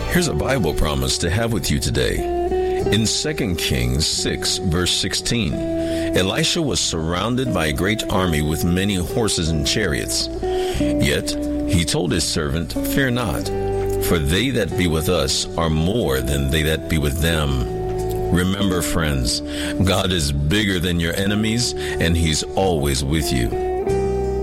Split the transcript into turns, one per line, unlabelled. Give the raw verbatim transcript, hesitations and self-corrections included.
Here's a Bible promise to have with you today. In Second Kings six, verse sixteen, Elisha was surrounded by a great army with many horses and chariots. Yet he told his servant, "Fear not, for they that be with us are more than they that be with them." Remember, friends, God is bigger than your enemies, and He's always with you.